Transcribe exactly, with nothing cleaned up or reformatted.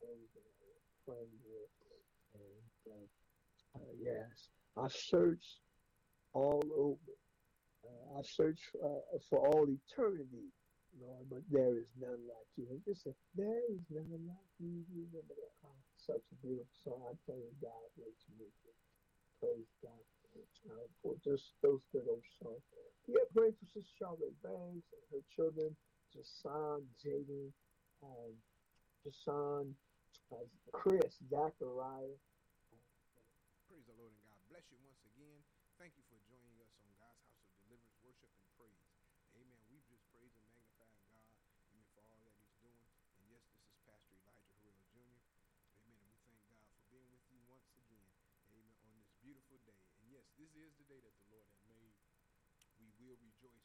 those that I was praying with. And uh, uh, yes, I searched all over. Uh, I searched uh, for all eternity, Lord, but there is none like you. And just say, there is none like you. You remember that? Oh, such a beautiful song. I praise God for its music. Praise God uh, for just those good old songs. Yeah, pray for Sister Charlotte Banks and her children, Jason, Jaden, um, Jason, uh, Chris, Zachariah. Uh, Praise the Lord and God bless you once again. Thank you for joining us on God's House of Deliverance, Worship, and Praise. Amen. We just praise and magnify God, amen, for all that He's doing. And yes, this is Pastor Elijah Harrell Junior Amen. And we thank God for being with you once again. Amen. On this beautiful day. And yes, this is the day that the Lord has made. We will rejoice